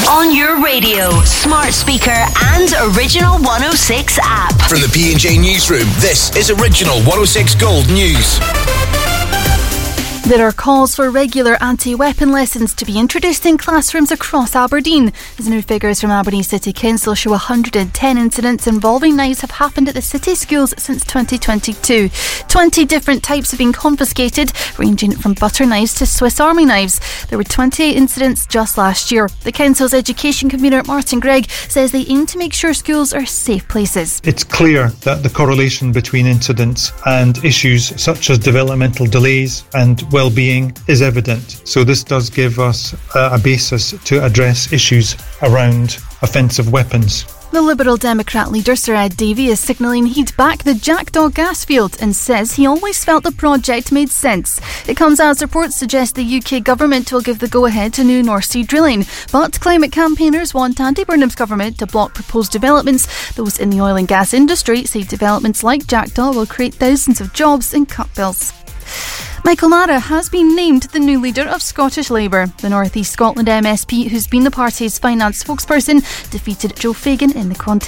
On your radio, smart speaker and Original 106 app. From the P&J Newsroom, this is Original 106 Gold News. There are calls for regular anti-weapon lessons to be introduced in classrooms across Aberdeen. As new figures from Aberdeen City Council show, 110 incidents involving knives have happened at the city schools since 2022. 20 different types have been confiscated, ranging from butter knives to Swiss Army knives. There were 28 incidents just last year. The council's education convener, Martin Gregg, says they aim to make sure schools are safe places. It's clear that the correlation between incidents and issues such as developmental delays and well-being is evident. So this does give us a basis to address issues around offensive weapons. The Liberal Democrat leader Sir Ed Davey is signalling he'd back the Jackdaw gas field and says he always felt the project made sense. It comes as reports suggest the UK government will give the go-ahead to new North Sea drilling, but climate campaigners want Andy Burnham's government to block proposed developments. Those in the oil and gas industry say developments like Jackdaw will create thousands of jobs and cut bills. Michael Mara has been named the new leader of Scottish Labour. The North East Scotland MSP, who's been the party's finance spokesperson, defeated Joe Fagan in the contest.